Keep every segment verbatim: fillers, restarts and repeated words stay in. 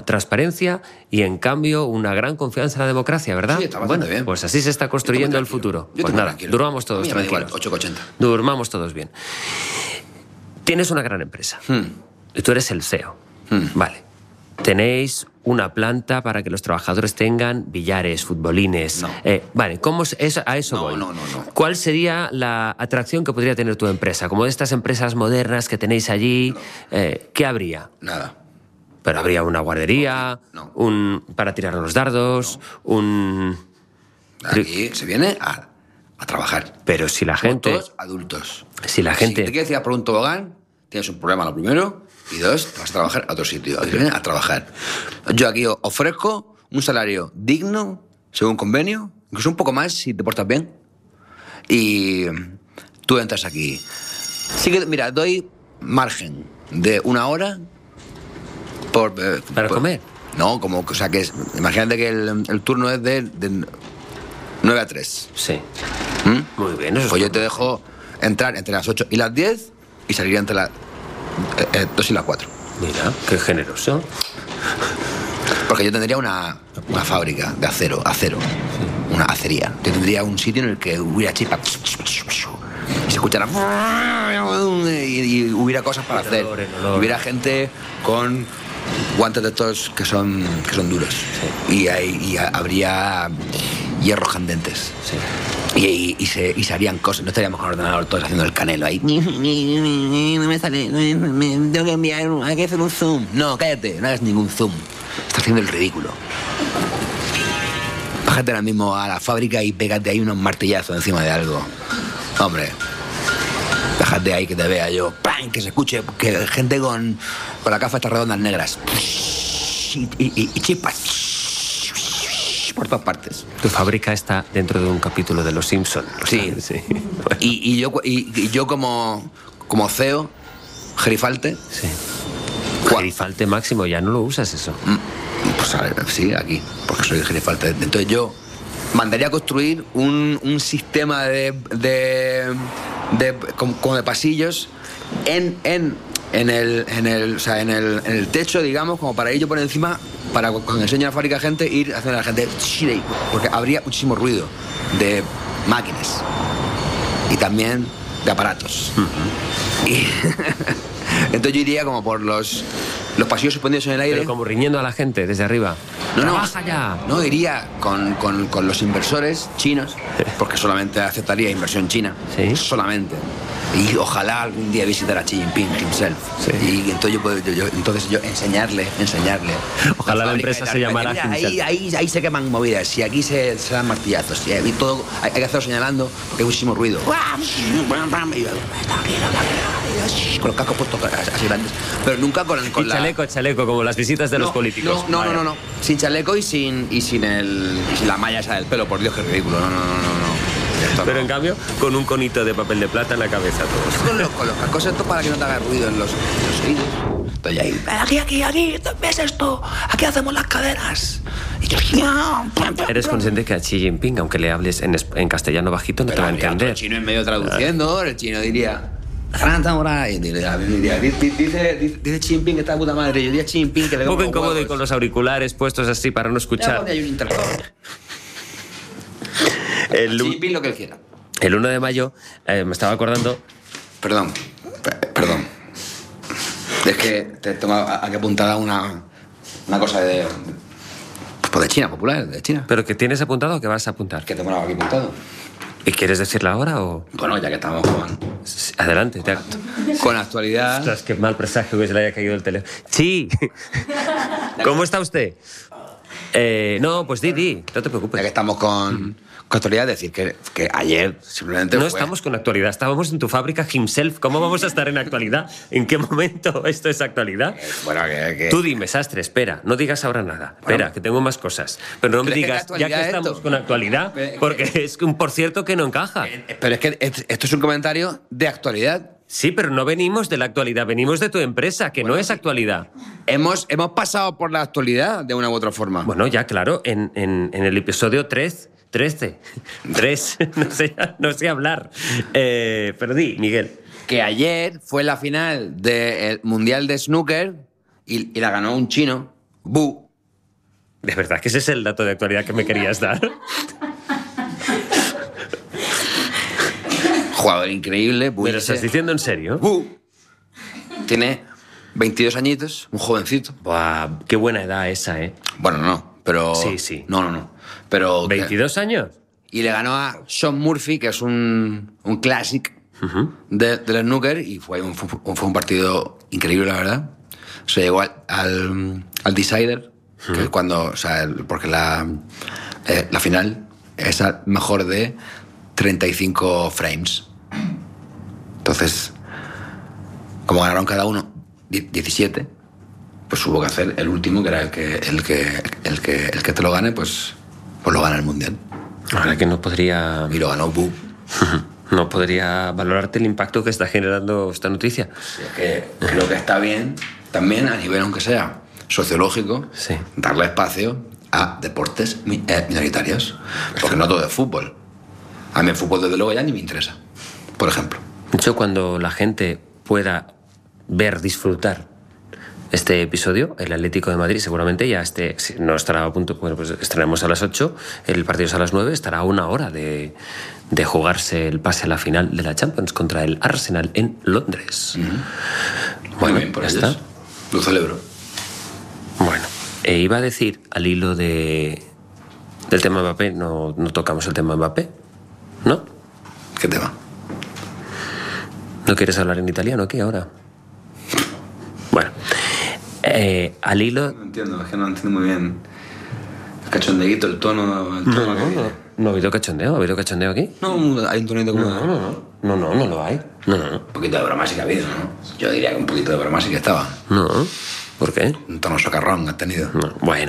transparencia y, en cambio, una gran confianza en la democracia, ¿verdad? Sí, está bastante bueno, bien. Pues así se está construyendo el futuro. Yo Pues nada, tranquilo. durmamos todos tranquilos. ocho ochenta. Durmamos todos bien. Tienes una gran empresa. Hmm. Y tú eres el C E O. Hmm. Vale. Tenéis una planta para que los trabajadores tengan billares, futbolines. No. Eh, vale, ¿cómo es, es- a eso No, voy? no, no, no. ¿Cuál sería la atracción que podría tener tu empresa? Como de estas empresas modernas que tenéis allí, eh, ¿qué habría? Nada. Pero habría una guardería, No. un para tirar los dardos, un... Aquí se viene a, a trabajar. Pero si la gente... Todos adultos. Si la gente... Si te quieres ir por un tobogán, tienes un problema lo primero, y dos, te vas a trabajar a otro sitio. Aquí viene a trabajar. Yo aquí os ofrezco un salario digno, según convenio, incluso un poco más si te portas bien. Y tú entras aquí. Sí que, mira, doy margen de una hora por... eh, ¿Para por- comer? No, como, o sea, que es, imagínate que el, el turno es de, de nueve a tres. Sí. ¿Mm? Muy bien, eso es Pues yo bueno. te dejo entrar entre las ocho y las diez y salir entre las eh, eh, dos y las cuatro. Mira, qué generoso. Porque yo tendría una, una fábrica de acero, acero, una acería. Yo tendría un sitio en el que hubiera chispas y se escuchara y, y hubiera cosas para El hacer. olor, el olor. Hubiera gente con guantes de estos que son, que son duros. Y, hay- y habría hierros candentes. Sí. Y, y- y se, y se harían cosas, no estaríamos con el ordenador todos haciendo el canelo ahí. No me sale, me, me- tengo que enviar, un- hay que hacer un zoom. No, cállate, no hagas ningún zoom. Estás haciendo el ridículo. Bájate ahora mismo a la fábrica y pégate ahí unos martillazos encima de algo. Hombre, déjate ahí que te vea yo. ¡Pam! Que se escuche, que gente con, con la gafa estas redondas negras. Y, y, y- y chispas. Por todas partes. Tu fábrica está dentro de un capítulo de Los Simpson. Sí. sí. Y, y yo, y, y yo como, como C E O, gerifalte, Sí. ¿Cuál? Gerifalte máximo, ya no lo usas eso. pues a ver, sí, aquí, porque soy gerifalte. Entonces yo mandaría a construir un, un sistema de, de, de como, como de pasillos en, en, en, el, en, el, o sea, en, el, en el techo, digamos, como para ir yo por encima, para cuando enseño a la fábrica a gente, ir haciendo a la gente, porque habría muchísimo ruido de máquinas y también de aparatos. Y entonces yo iría como por los, los pasillos suspendidos en el aire. Pero como riñendo a la gente desde arriba. No, no, ¡Trabaja ya! no, iría con, con, con los inversores chinos, porque solamente aceptaría inversión china. Sí. Solamente. Y ojalá algún día visitar a Xi Jinping himself. Sí. Y entonces yo, puedo- yo- yo- entonces yo enseñarle, enseñarle. Ojalá la fábrica empresa y tal. se llamara Mira, Himself. ahí, ahí, ahí se queman movidas y aquí se, se dan martillazos. Y, y todo, hay, hay que hacerlo señalando porque hay muchísimo ruido. Y con los cascos puestos así grandes. Pero nunca con, con Y la... chaleco, chaleco, como las visitas de los políticos. No, no, Vaya. no, no, no. Sin chaleco y sin, y sin, el, y sin la malla esa del pelo. Por Dios, qué ridículo. No, no, no, no. no. Esto Pero no. en cambio, con un conito de papel de plata en la cabeza todos. Con los, con los cascos estos para que no te haga ruido en los, en los oídos. Estoy ahí. Aquí, aquí, aquí. ¿Ves esto? Aquí hacemos las cadenas. Y yo... Eres consciente que a Xi Jinping, aunque le hables en, es- en castellano bajito, no te va a habría otro entender. chino en medio traduciendo. El chino diría... Y diría, diría, dice, dice, dice Xi Jinping que está de puta madre. Yo diría Xi Jinping que le Un poco como incómodo y huevos. con los auriculares puestos así para no Ya escuchar. pone ahí un internet. El, Xi u- Jinping lo que él quiera. el uno de mayo eh, me estaba acordando. Perdón, pe- perdón. Es que te tengo aquí apuntada una, una cosa de, pues de China, popular, de China. ¿Pero que tienes apuntado o que vas a apuntar? Que tengo aquí apuntado. ¿Y quieres decirla ahora o...? Bueno, ya que estamos con, Sí, adelante. Te... con actualidad. Ostras, qué mal presagio que se le haya caído el teléfono. Sí. ¿Cómo está usted? Eh, no, pues di, di. No te Ya que preocupes. estamos con, con actualidad, decir que, que ayer simplemente No fue... estamos con actualidad. Estábamos en tu fábrica Himself. ¿Cómo vamos a estar en actualidad? ¿En qué momento esto es actualidad? Bueno, que... que- Tú dime, sastre, espera, no digas ahora nada. Espera, Bueno. que tengo más cosas. Pero no me Pero es que digas, es de ya que actualidad estamos esto. con actualidad, Pero- porque es un por cierto que no encaja. Pero es que es- esto es un comentario de actualidad. Sí, pero no venimos de la actualidad, venimos de tu empresa, que no es actualidad. Hemos, hemos pasado por la actualidad de una u otra forma. Bueno, ya, claro, en, en, en el episodio tres, trece, tres, no sé, no sé hablar. Eh, pero di, Miguel. Que ayer fue la final del Mundial de Snooker y, y la ganó un chino, Bu. ¿De verdad que ese es el dato de actualidad que me querías dar? Jugador increíble. Bu ¿Me lo estás diciendo en serio? Bu. Tiene veintidós añitos, un jovencito. Buah, qué buena edad esa, ¿eh? Bueno, no, pero... Sí, sí. No, no, no. Pero... ¿veintidós años? Y le ganó a Sean Murphy, que es un, un clásico Uh-huh. de, del snooker, y fue un, fue un partido increíble, la verdad. Se llegó al, al, al decider, uh-huh. que es cuando, o sea, el, porque la, eh, la final es al mejor de treinta y cinco frames. Entonces, como ganaron cada uno diecisiete, pues hubo que hacer el último, que era el que el que el que el que te lo gane, pues pues lo gana el mundial. Ahora que no podría... Y lo ganó Bu. No podría valorarte el impacto que está generando esta noticia. Sí, es que creo que está bien, también a nivel, aunque sea sociológico, sí. darle espacio a deportes minoritarios. Porque no todo es fútbol. A mí el fútbol, desde luego, ya ni me interesa, por ejemplo. De hecho, cuando la gente pueda ver, disfrutar este episodio, el Atlético de Madrid seguramente ya esté, no estará a punto, bueno, pues estaremos a las ocho, el partido es a las nueve, estará a una hora de, de jugarse el pase a la final de la Champions contra el Arsenal en Londres. Uh-huh. Bueno, bien, por ya ellos. Está. Lo celebro. Bueno, e iba a decir, al hilo de del tema Mbappé, no, no tocamos el tema Mbappé, ¿no? ¿Qué tema? ¿No quieres hablar en italiano aquí ahora? Bueno, eh, al hilo... No entiendo, es que no entiendo muy bien el cachondeíto, el tono... El tono no, no, no, no ha habido cachondeo, ¿ha habido cachondeo aquí? No, hay un tonito como... No, no, no, no, no, no lo hay. No, no, no. Un poquito de broma sí que ha habido, ¿no? Yo diría que un poquito de broma sí que estaba. No, ¿por qué? Un tono socarrón ha tenido. No. Bueno,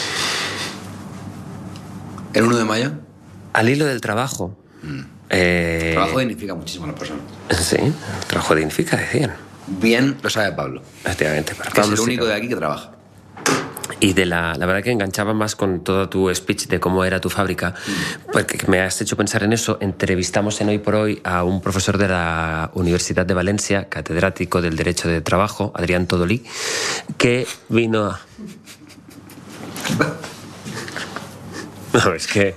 ¿El uno de mayo? al hilo del trabajo... Mm. Eh, El trabajo dignifica muchísimo a la persona. Sí, el trabajo dignifica, decían. Bien lo sabe Pablo. Efectivamente. Para Que es Pablo el sí único que- de aquí que trabaja. Y de la, la verdad que enganchaba más con todo tu speech de cómo era tu fábrica, porque me has hecho pensar en eso. Entrevistamos en Hoy por Hoy a un profesor de la Universidad de Valencia, catedrático del Derecho de Trabajo, Adrián Todolí, que vino a... No, es que...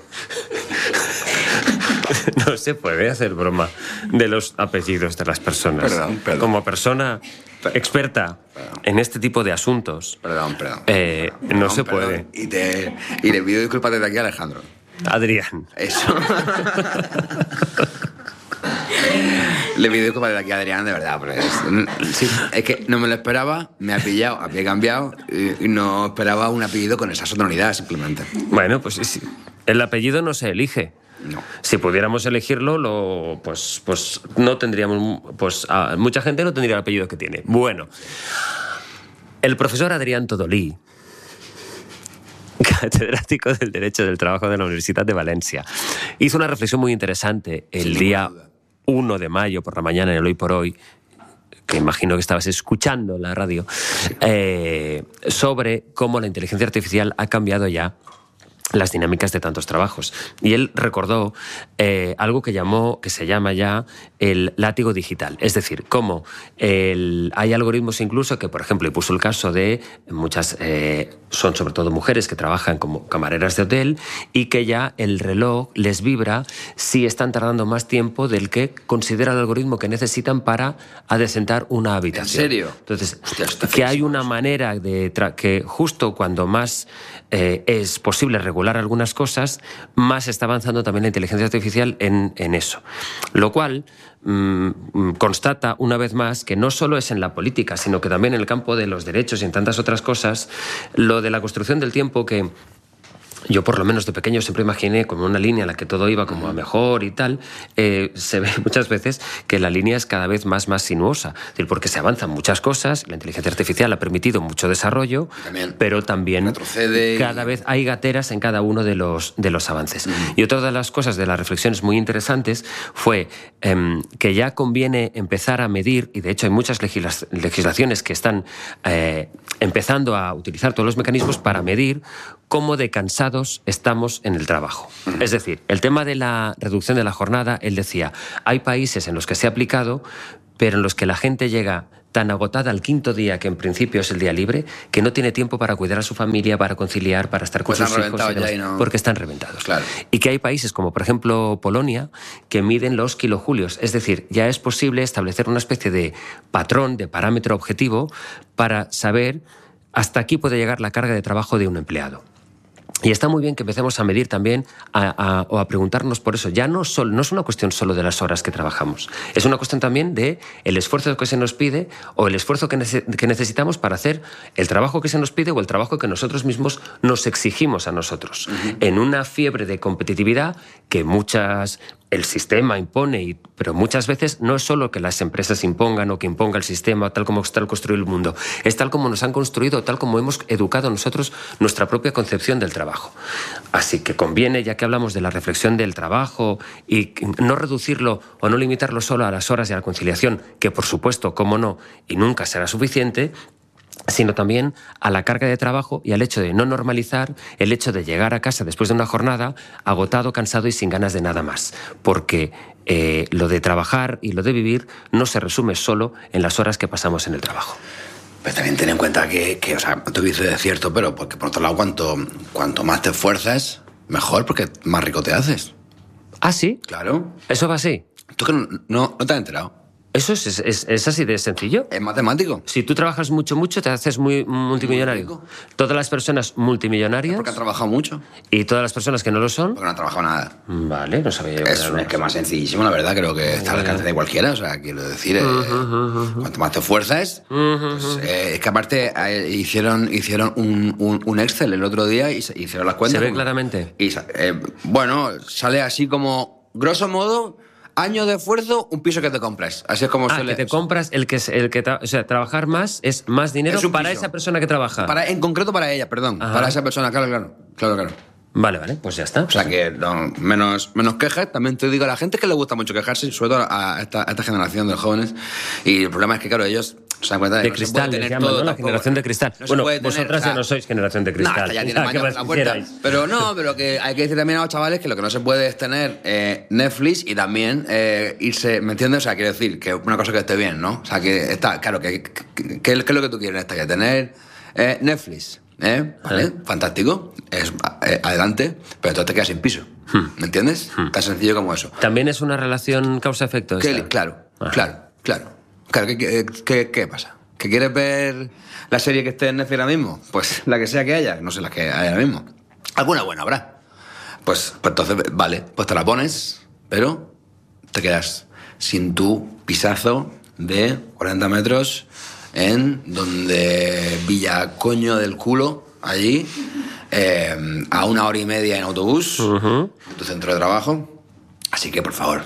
No se puede hacer broma de los apellidos de las personas. Perdón, perdón. Como persona Perdón. experta Perdón. en este tipo de asuntos, Perdón, perdón. eh, no Perdón, se perdón. puede. Y, te, y le pido disculpas desde aquí a Alejandro. Adrián. Eso. Le pido disculpas desde aquí a Adrián, de verdad. Pero es, sí, es que no me lo esperaba, me ha pillado, había cambiado y, y no esperaba un apellido con esa sonoridad, simplemente. Bueno, pues sí, el apellido no se elige. No. Si pudiéramos elegirlo, lo, pues, pues no tendríamos, pues a, mucha gente no tendría el apellido que tiene. Bueno, el profesor Adrián Todolí, catedrático del Derecho del Trabajo de la Universidad de Valencia, hizo una reflexión muy interesante el Sin día ninguna duda. uno de mayo por la mañana en el Hoy por Hoy, que imagino que estabas escuchando la radio, eh, sobre cómo la inteligencia artificial ha cambiado ya las dinámicas de tantos trabajos. Y él recordó eh, algo que llamó, que se llama ya el látigo digital. Es decir, cómo el, hay algoritmos incluso que, por ejemplo, y puso el caso de muchas, eh, son sobre todo mujeres que trabajan como camareras de hotel y que ya el reloj les vibra si están tardando más tiempo del que considera el algoritmo que necesitan para adecentar una habitación. ¿En serio? Entonces, Hostia, está que hay feísimo una manera de tra- que justo cuando más eh, es posible regular algunas cosas, más está avanzando también la inteligencia artificial en, en eso. Lo cual mmm, constata una vez más que no solo es en la política, sino que también en el campo de los derechos y en tantas otras cosas, lo de la construcción del tiempo que... Yo, por lo menos de pequeño, siempre imaginé como una línea en la que todo iba como a mejor y tal. Eh, se ve muchas veces que la línea es cada vez más, más sinuosa. Es decir, porque se avanzan muchas cosas, la inteligencia artificial ha permitido mucho desarrollo, También pero también retrocede y- cada vez hay gateras en cada uno de los, de los avances. Y otra de las cosas, de las reflexiones muy interesantes, fue em, que ya conviene empezar a medir, y de hecho hay muchas legisla- legislaciones que están eh, empezando a utilizar todos los mecanismos para medir cómo de cansados estamos en el trabajo. Es decir, el tema de la reducción de la jornada, él decía, hay países en los que se ha aplicado, pero en los que la gente llega tan agotada al quinto día, que en principio es el día libre, que no tiene tiempo para cuidar a su familia, para conciliar, para estar con pues sus hijos, y demás, y no... porque están reventados. Claro. Y que hay países como, por ejemplo, Polonia, que miden los kilojulios. Es decir, ya es posible establecer una especie de patrón, de parámetro objetivo, para saber hasta aquí puede llegar la carga de trabajo de un empleado. Y está muy bien que empecemos a medir también a, a, o a preguntarnos por eso. Ya no, solo, no es una cuestión solo de las horas que trabajamos, es una cuestión también de el esfuerzo que se nos pide o el esfuerzo que, nece, que necesitamos para hacer el trabajo que se nos pide o el trabajo que nosotros mismos nos exigimos a nosotros. Uh-huh. En una fiebre de competitividad que muchas... el sistema impone, y, pero muchas veces no es solo que las empresas impongan o que imponga el sistema tal como está construido el mundo, es tal como nos han construido, tal como hemos educado nosotros nuestra propia concepción del trabajo. Así que conviene, ya que hablamos de la reflexión del trabajo, y no reducirlo o no limitarlo solo a las horas y a la conciliación, que por supuesto, cómo no, y nunca será suficiente, sino también a la carga de trabajo y al hecho de no normalizar el hecho de llegar a casa después de una jornada agotado, cansado y sin ganas de nada más. Porque eh, lo de trabajar y lo de vivir no se resume solo en las horas que pasamos en el trabajo. Pero también ten en cuenta que, que o sea, tú dices es cierto, pero porque por otro lado, cuanto, cuanto más te esfuerzas, mejor, porque más rico te haces. ¿Ah, sí? Claro. ¿Eso va así? ¿Tú que no, no, no te has enterado? ¿Eso es, es, es así de sencillo? Es matemático. Si tú trabajas mucho, mucho, te haces muy multimillonario. Muy todas las personas multimillonarias... Es porque han trabajado mucho. ¿Y todas las personas que no lo son? Porque no han trabajado nada. Vale, no sabía yo. Es un esquema sencillísimo, la verdad. Creo que está al alcance de cualquiera. O sea, quiero decir, eh, uh-huh, uh-huh. cuanto más te esfuerzas... Uh-huh. Pues, eh, es que aparte eh, hicieron, hicieron un, un, un Excel el otro día y hicieron las cuentas. ¿Se ve como, claramente? Y, eh, bueno, sale así como, grosso modo... Año de esfuerzo, un piso que te compras. Así es como ah, suele... que te compras el que... El que tra... O sea, trabajar más es más dinero es para esa persona que trabaja. Para, en concreto para ella, perdón. Ajá. Para esa persona, claro, claro. Claro, claro. Vale, vale, pues ya está. O sea que no, menos, menos quejas. También te digo, a la gente que le gusta mucho quejarse, sobre todo a esta, a esta generación de jóvenes. Y el problema es que, claro, ellos... Se dan cuenta de, de no cristal, les llaman, ¿no? La generación de cristal. No bueno, tener, vosotras o sea, ya no sois generación de cristal. No, ya tiene años en la puerta. Pero no, pero que hay que decir también a los chavales que lo que no se puede es tener eh, Netflix y también eh, irse, ¿me entiendes? O sea, quiero decir, que una cosa que esté bien, ¿no? O sea, que está, claro, que, que, que, que es lo que tú quieres en esta, que tener eh, Netflix, ¿eh? ¿Vale? ¿Eh? Fantástico, es, eh, adelante, pero entonces te quedas sin piso, ¿me entiendes? Hmm. Tan sencillo como eso. ¿También es una relación causa-efecto esta? Claro, Ajá. claro, claro. Claro, ¿qué, qué, qué, qué pasa? ¿Que quieres ver la serie que esté en Netflix ahora mismo? Pues la que sea que haya, no sé la que haya ahora mismo. Alguna buena habrá. Pues, pues entonces, vale, pues te la pones, pero te quedas sin tu pisazo de cuarenta metros en donde Villa Coño del Culo, allí, eh, a una hora y media en autobús, uh-huh. en tu centro de trabajo. Así que, por favor...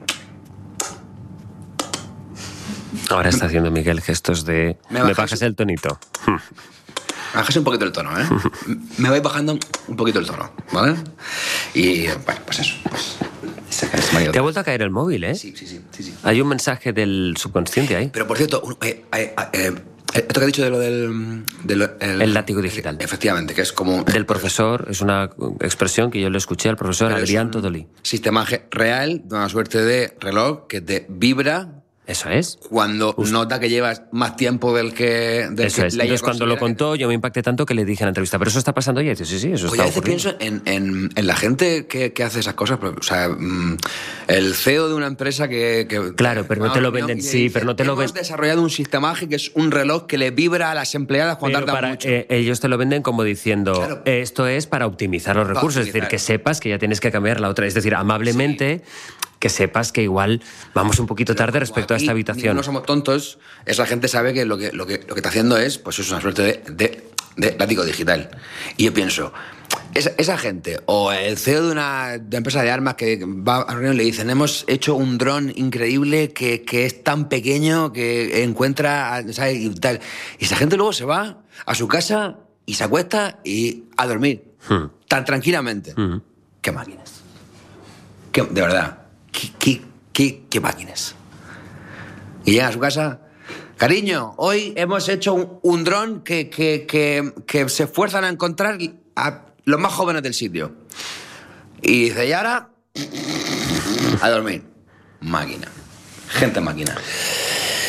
Ahora está haciendo Miguel gestos de... Me bajas, ¿Me bajas el tonito? Me bajas un poquito el tono, ¿eh? Me voy bajando un poquito el tono, ¿vale? Y, bueno, pues eso. Pues, ¿te ha vuelto a caer el móvil, eh? Sí, sí, sí. sí, sí. Hay un mensaje del subconsciente ahí. Pero, por cierto, eh, eh, eh, esto que ha dicho de lo del... De lo, el, el látigo digital. Efectivamente, que es como... Del profesor, es una expresión que yo le escuché al profesor Adrián Todolí. Sistema real, de una suerte de reloj que te vibra... Eso es. Cuando Ust- nota que llevas más tiempo del que... Del eso que es. Entonces, cuando lo contó, que... yo me impacté tanto que le dije en la entrevista, pero eso está pasando ya. Y dice, sí, sí, eso Oye, está a veces ocurriendo. pienso en, en, en la gente que, que hace esas cosas. O sea, el C E O de una empresa que... que claro, pero no te lo venden. Sí, dice, pero no te lo venden. Hemos desarrollado un sistemaje que es un reloj que le vibra a las empleadas cuando pero tardan para, mucho. Eh, ellos te lo venden como diciendo, claro. esto es para optimizar los recursos. Optimizar. Es decir, que sepas que ya tienes que cambiar la otra. Es decir, amablemente... Sí. Que sepas que igual vamos un poquito tarde respecto a esta habitación. No somos tontos, esa gente sabe que lo que, lo que, lo que está haciendo es, pues es una suerte de, de, de látigo digital. Y yo pienso, esa, esa gente, o el C E O de una de empresa de armas que va a reunión y le dicen, hemos hecho un dron increíble que, que es tan pequeño que encuentra, ¿sabes? Y tal. Y esa gente luego se va a su casa y se acuesta y a dormir. Hmm. Tan tranquilamente. Hmm. ¿Qué máquinas? ¿Qué, de verdad. ¿Qué, qué, qué, qué máquinas? Y llega a su casa, cariño, hoy hemos hecho un, un dron que, que, que, que se esfuerzan a encontrar a los más jóvenes del sitio. Y dice, y ahora, a dormir. Máquina. Gente máquina.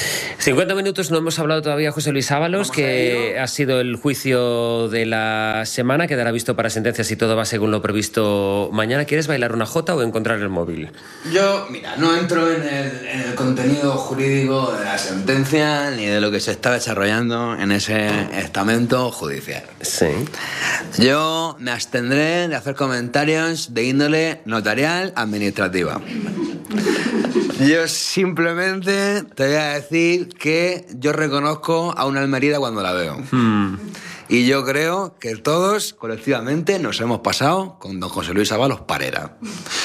cincuenta minutos, no hemos hablado todavía, José Luis Ábalos, que ha sido el juicio de la semana, quedará visto para sentencias y todo va según lo previsto mañana. ¿Quieres bailar una jota o encontrar el móvil? Yo, mira, no entro en el, en el contenido jurídico de la sentencia ni de lo que se está desarrollando en ese estamento judicial. Sí. Yo me abstendré de hacer comentarios de índole notarial administrativa. Yo simplemente te voy a decir que yo reconozco a una Almerida cuando la veo. Mm. Y yo creo que todos, colectivamente, nos hemos pasado con don José Luis Ábalos Parera.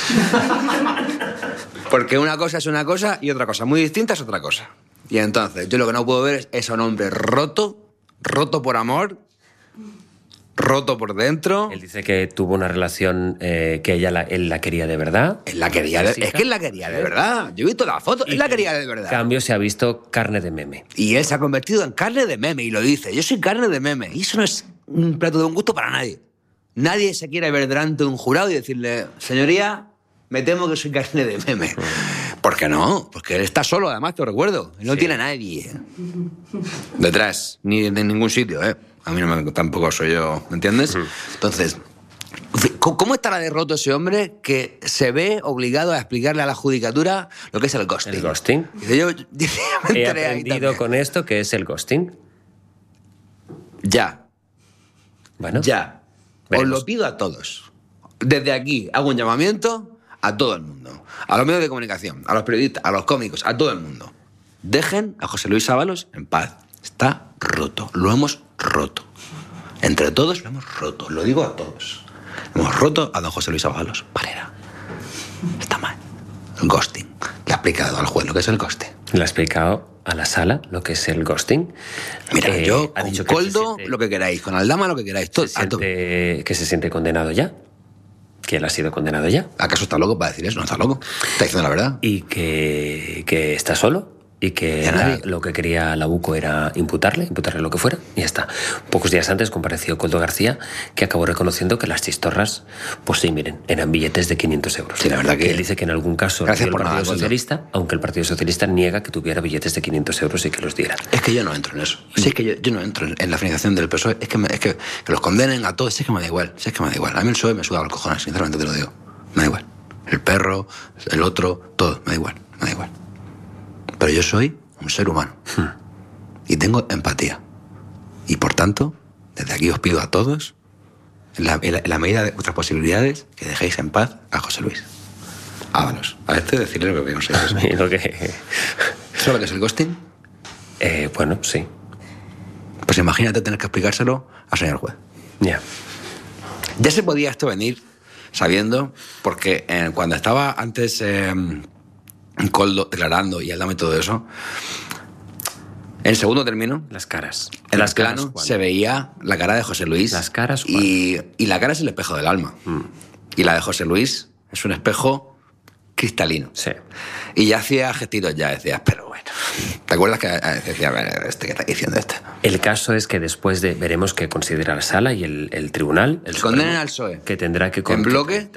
Porque una cosa es una cosa y otra cosa muy distinta es otra cosa. Y entonces, yo lo que no puedo ver es a un hombre roto, roto por amor, roto por dentro. Él dice que tuvo una relación eh, que ella la, él la quería de verdad. Él la quería de, es que él la quería de verdad. Yo he visto la foto, él la quería de verdad. En cambio, se ha visto carne de meme. Y él se ha convertido en carne de meme y lo dice. Yo soy carne de meme. Y eso no es un plato de un gusto para nadie. Nadie se quiere ver delante de un jurado y decirle, señoría, me temo que soy carne de meme. ¿Por qué no? Porque él está solo, además, te lo recuerdo. Él no sí. tiene a nadie detrás, ni en ningún sitio, ¿eh? A mí no me, tampoco soy yo, ¿me entiendes? Uh-huh. Entonces, ¿cómo estará de roto ese hombre que se ve obligado a explicarle a la judicatura lo que es el ghosting? ¿El ghosting? Dice, yo, yo me He aprendido con esto que es el ghosting. Ya. Bueno. Ya. Veremos. Os lo pido a todos. Desde aquí hago un llamamiento a todo el mundo. A los medios de comunicación, a los periodistas, a los cómicos, a todo el mundo. Dejen a José Luis Ábalos en paz. Está roto. Lo hemos roto. Entre todos lo hemos roto. Lo digo a todos. Hemos roto a don José Luis Ábalos Parera. Está mal. El ghosting. Le ha explicado al juez lo que es el ghosting. Le ha explicado a la sala lo que es el ghosting. Mira, eh, yo ha con dicho que Coldo siente, lo que queráis, con Aldama lo que queráis. Todo, se siente, que se siente condenado ya. Que él ha sido condenado ya. ¿Acaso está loco para decir eso? No está loco. Está diciendo la verdad. Y que, que está solo. Y que la, lo que quería la UCO era imputarle, imputarle lo que fuera, y ya está. Pocos días antes compareció Coldo García, que acabó reconociendo que las chistorras, pues sí, miren, eran billetes de quinientos euros. Sí, la verdad que... que él dice que en algún caso Gracias el por Partido nada, Socialista, Coldo. Aunque el Partido Socialista niega que tuviera billetes de quinientos euros y que los diera. Es que yo no entro en eso. Sí, es que yo, yo no entro en, en la financiación del P S O E. Es que, me, es que que los condenen a todos, es que me da igual. Es que me da igual. A mí el P S O E me suda los cojones, sinceramente te lo digo. Me da igual. El perro, el otro, todo, me da igual, me da igual. Pero yo soy un ser humano. Hmm. Y tengo empatía. Y por tanto, desde aquí os pido a todos, en la, en la, en la medida de vuestras posibilidades, que dejéis en paz a José Luis Ábalos. A este decirle lo que no sé. lo que... ¿Sabes lo que es el ghosting? Eh, bueno, sí. Pues imagínate tener que explicárselo al señor juez. Ya. Yeah. Ya se podía esto venir sabiendo, porque eh, cuando estaba antes... Eh, Coldo declarando y Aldama y todo eso, en el segundo término, las caras. En las el plano se veía la cara de José Luis. Las caras. Y, y la cara es el espejo del alma. Mm. Y la de José Luis es un espejo cristalino. Sí. Y ya hacía gestitos, ya decías, pero bueno. ¿Te acuerdas que decía, a ver, este, ¿qué está diciendo este? El caso es que después de. Veremos qué considera la sala y el, el tribunal. El condenen al P S O E. Que tendrá que. En bloque.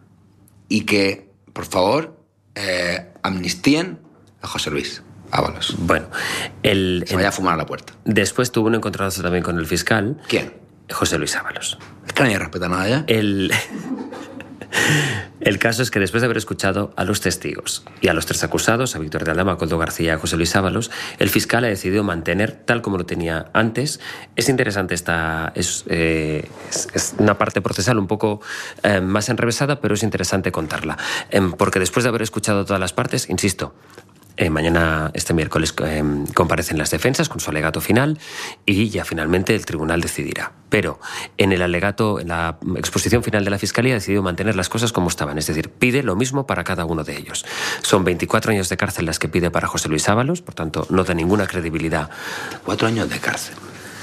Y que, por favor. Eh, amnistíen a José Luis Ábalos. Bueno, el, se vaya a fumar a la puerta. Después tuvo un encontronazo también con el fiscal. ¿Quién? José Luis Ábalos. Es que nadie respeta nada ya. El, el caso es que después de haber escuchado a los testigos y a los tres acusados, a Víctor de Aldama, a Coldo García y a José Luis Ábalos, el fiscal ha decidido mantener tal como lo tenía antes. Es interesante esta... Es, eh, es, es una parte procesal un poco eh, más enrevesada, pero es interesante contarla. Eh, porque después de haber escuchado todas las partes, insisto... Eh, mañana, este miércoles, eh, comparecen las defensas con su alegato final y ya finalmente el tribunal decidirá. Pero en el alegato, en la exposición final de la Fiscalía, ha decidido mantener las cosas como estaban. Es decir, pide lo mismo para cada uno de ellos. Son veinticuatro años de cárcel las que pide para José Luis Ábalos, por tanto, no da ninguna credibilidad. Cuatro años de cárcel.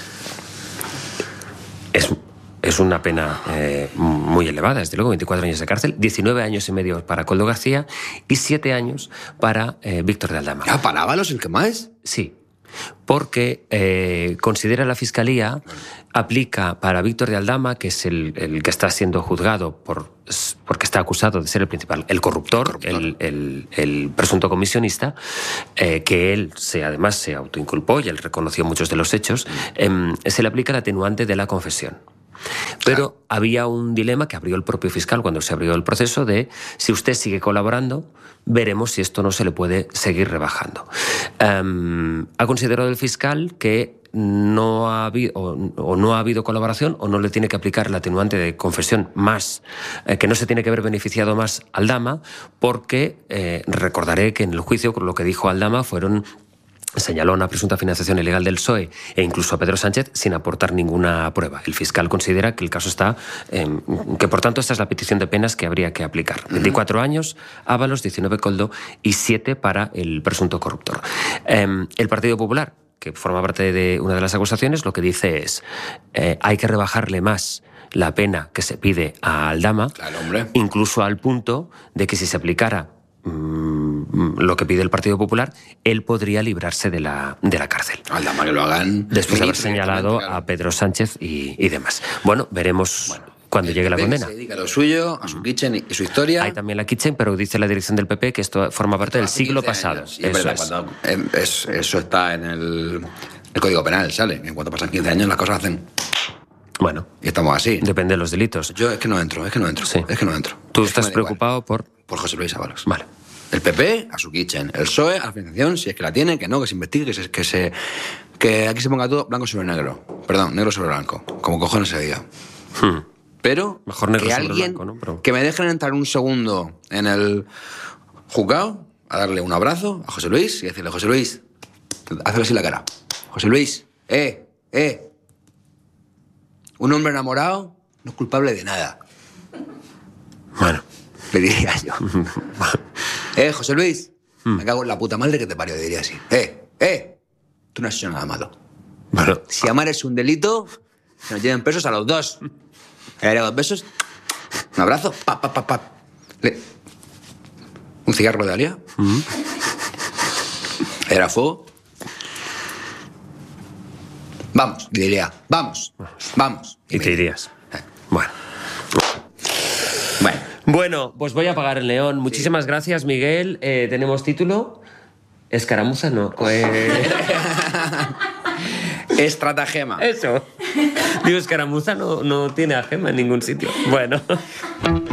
Es... Es una pena eh, muy elevada, desde luego, veinticuatro años de cárcel, diecinueve años y medio para Coldo García y siete años para eh, Víctor de Aldama. ¿Ah, para Ábalos el que más? Sí. porque eh, considera la Fiscalía, aplica para Víctor de Aldama, que es el, el que está siendo juzgado por, porque está acusado de ser el principal, el corruptor, corruptor. El, el, el presunto comisionista, eh, que él se, además se autoinculpó y él reconoció muchos de los hechos, eh, se le aplica el atenuante de la confesión. Pero claro, había un dilema que abrió el propio fiscal cuando se abrió el proceso de si usted sigue colaborando, veremos si esto no se le puede seguir rebajando. Um, ha considerado el fiscal que no ha habido, o, o no ha habido colaboración o no le tiene que aplicar el atenuante de confesión más, eh, que no se tiene que haber beneficiado más Aldama, porque eh, recordaré que en el juicio lo que dijo Aldama fueron... señaló una presunta financiación ilegal del P S O E e incluso a Pedro Sánchez sin aportar ninguna prueba. El fiscal considera que el caso está... Eh, que por tanto esta es la petición de penas que habría que aplicar. Uh-huh. veinticuatro años, Ábalos, diecinueve Koldo y siete para el presunto corruptor. Eh, el Partido Popular, que forma parte de una de las acusaciones, lo que dice es eh, hay que rebajarle más la pena que se pide a Aldama, claro, hombre, incluso al punto de que si se aplicara lo que pide el Partido Popular, él podría librarse de la, de la cárcel. Aldama que lo hagan. Después de haber señalado claro. a Pedro Sánchez y, y demás. Bueno, veremos bueno, cuando llegue la condena. Se dedica a lo suyo, a su kitchen y su historia. Hay también la kitchen, pero dice la dirección del P P que esto forma parte del siglo pasado. Eso, es verdad, es. Cuando, es, eso está en el, el Código Penal, sale. En cuanto pasan quince años, las cosas hacen... Bueno. Y estamos así. Depende de los delitos. Yo es que no entro, es que no entro. Sí. Es que no entro. ¿Tú es estás preocupado igual. por...? Por José Luis Ábalos. Vale. El P P a su kitchen, el P S O E a la financiación, si es que la tiene, que no, que se investigue, que se, que se que aquí se ponga todo blanco sobre negro. Perdón, negro sobre blanco, como cojones se diga. Hmm. Pero mejor negro que sobre alguien blanco, ¿no? Pero... que me dejen entrar un segundo en el juzgado a darle un abrazo a José Luis y decirle, José Luis, hazle así la cara. José Luis, eh, eh. Un hombre enamorado no es culpable de nada. Bueno. Le diría yo. eh, José Luis, mm. me cago en la puta madre que te parió, diría así. Eh, eh, tú no has hecho nada malo. Bueno. Si amar es un delito, se nos lleven presos a los dos. Le daré dos besos, un abrazo, pa, pa, pa, pa. Le... Un cigarro de Alia. Mm. Le dará fuego. Vamos, y diría, vamos, vamos. Y, y te irías. Eh. Bueno. Bueno. Bueno, pues voy a apagar el neón. Muchísimas sí. gracias, Miguel. Eh, ¿Tenemos título? ¿Escaramuza? No. Eh... Estratagema. Eso. Digo, escaramuza no, no tiene a gema en ningún sitio. Bueno.